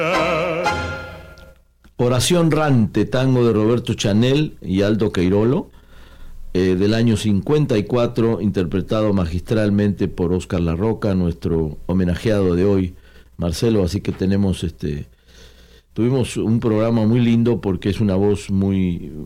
Oración Rante, tango de Roberto Chanel y Aldo Queirolo, del año 54, interpretado magistralmente por Óscar Larroca, nuestro homenajeado de hoy, Marcelo. Así que tuvimos un programa muy lindo porque es una voz muy